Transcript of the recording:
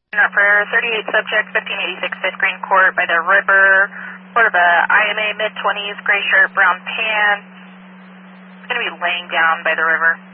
For 38 subject, 1586 Fifth Green Court by the river, sort of a IMA mid-20s, gray shirt, brown pants. It's going to be laying down by the river.